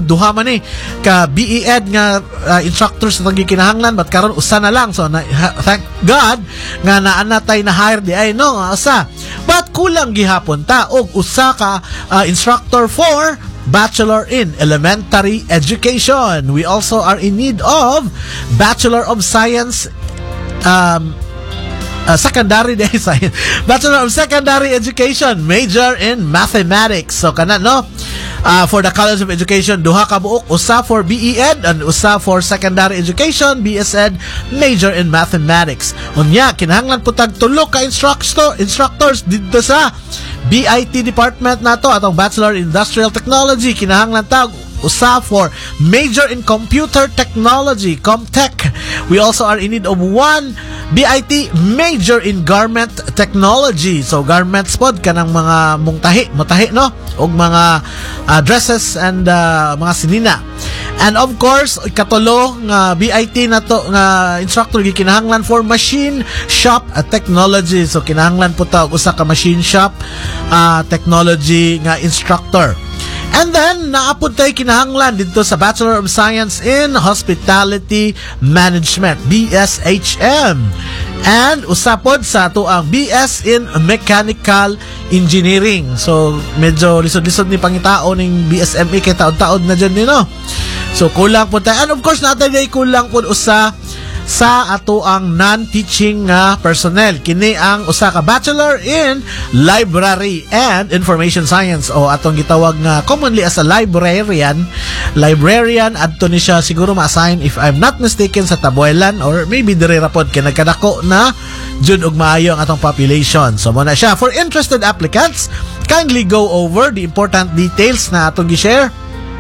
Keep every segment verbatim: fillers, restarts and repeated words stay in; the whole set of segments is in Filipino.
duha man ni ka B E Ed nga uh, instructors na gikinahanglan, but karon usa na lang. So na, ha, thank God nga naanatay na hire di ay no usa, but kulang gihapon ta og usa ka uh, instructor for Bachelor in Elementary Education. We also are in need of Bachelor of Science um Uh, secondary day science, Bachelor of Secondary Education, major in Mathematics. So kana no, uh, for the College of Education duha ka buok, usa for B E Ed and usa for Secondary Education, B S Ed, major in Mathematics. Unya kinahanglan putag tulo ka instructor instructors dito sa B I T department nato atong Bachelor in Industrial Technology. Kinahanglan tag usa for major in Computer Technology, Comtech. We also are in need of one B I T major in Garment Technology. So garments pod kanang mga mungtahi, mutahi no, og mga uh, dresses and uh, mga sinina. And of course, ikatulo nga B I T na to nga instructor gikinahanglan for Machine Shop uh, Technology. So kinahanglan po ta og usa ka machine shop uh, technology nga instructor. And then, naapod tayo kinahanglan dito sa Bachelor of Science in Hospitality Management, B S H M. And usapod sa ato ang B S in Mechanical Engineering. So, medyo lisod-lisod ni pangitao ng B S M E kay taod-taod na dyan, you know? So, kulang po tayo. And of course, natin ay kulang po usa sa ato ang non-teaching nga uh, personnel. Kini ang usa ka Bachelor in Library and Information Science, o atong gitawag nga commonly as a librarian. Librarian adto ni siya siguro ma-assign, if I'm not mistaken, sa Tabuelan or maybe dire ra pod kay nagkadako na jud og maayo ang atong population. So mo na siya. For interested applicants, kindly go over the important details na atong gi-share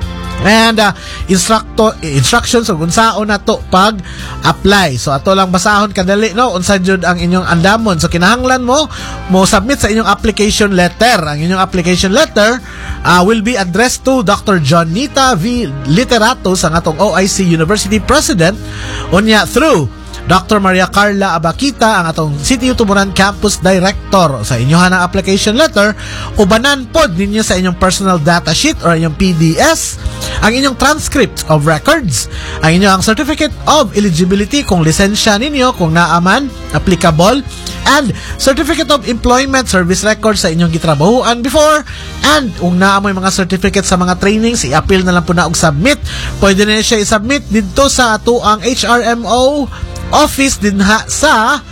and uh, instructor instructions o unsaon nato pag apply. So ato lang basahon kadali no unsa jud ang inyong andamon. So kinahanglan mo mo submit sa inyong application letter. Ang inyong application letter uh, will be addressed to Doctor Jonita V. Literato sa atong O I C University President, unya through Doctor Maria Carla Abakita, ang atong C T U Tuburan Campus Director. Sa inyohan ang application letter, ubanan pod ninyo sa inyong personal data sheet or inyong P D S ang inyong transcript of records, ang inyong certificate of eligibility kung lisensya ninyo, kung naaman, applicable, and certificate of employment service records sa inyong gitrabahuan before, and kung naamoy mga certificate sa mga trainings, i-appeal na lang po na og submit. Pwede na siya i-submit dito sa ato ang H R M O office din ha sa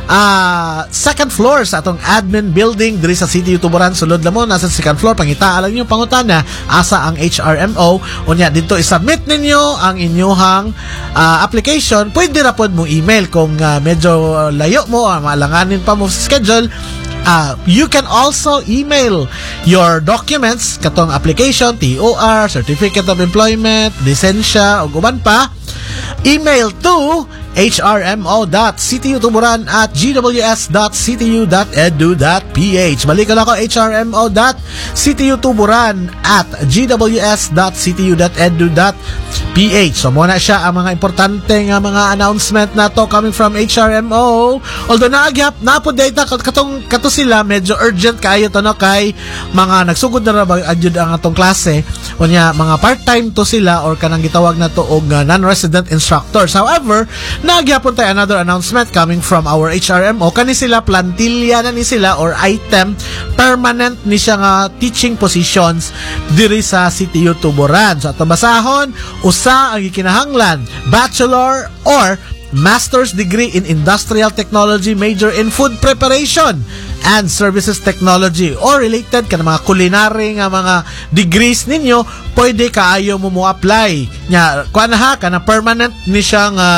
uh, second floor sa atong admin building diri sa C T U Tuburan. Sulod lamon nasa second floor, pangitaan lang yung pangutana asa ang H R M O. Unya dito i-submit ninyo ang inyong uh, application. Pwede ra pod mo email kung uh, medyo layo mo, uh, maalanganin pa mo sa schedule. Uh, you can also email your documents, katong application, T O R, certificate of employment, lisensya, o uban pa. Email to h r m o dot c t u tuburan at g w s dot c t u dot e d u dot p h. Balikan ako, h r m o dot c t u tuburan at g w s dot c t u dot e d u dot p h. So muna siya ang mga importante nga mga announcement na to coming from H R M O. Although naagyap na po data katong kato sila medyo urgent kayo to no, kay mga nagsugod na ra ba adjud ang atong klase, unya mga part-time to sila or kanang gitawag na to og uh, non-resident instructors. However, nagyapon tayo another announcement coming from our H R M O. Kani sila plantilla na ni sila or item permanent ni siya nga teaching positions diri sa C T U Tuburan. So ato basahon, usa ang gikinahanglan bachelor or master's degree in industrial technology, major in food preparation and services technology or related ka na mga culinary nga mga degrees ninyo, pwede kaayo mo mo apply nya kuan ha kana permanent ni siya nga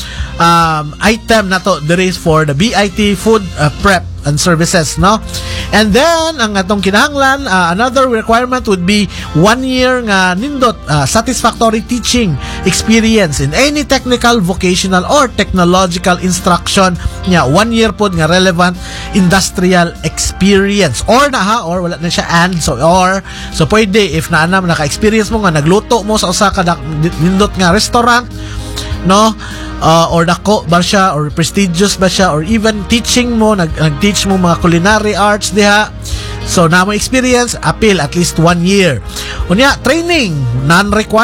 um, item na to there is for the B I T food uh, prep and services, no? And then ang atong kinahanglan, uh, another requirement would be one year nga nindot uh, satisfactory teaching experience in any technical, vocational or technological instruction nya one year pod nga relevant industrial experience or na ha or wala na siya and so or so pwede if naanam naka-experience mo nga nagluto mo sa usa ka nindot nga restaurant, no, uh, or dako ba siya or prestigious ba siya or even teaching mo nag, nag-teach mo mga culinary arts diha, so na mo experience appeal at least one year. Unya training non-required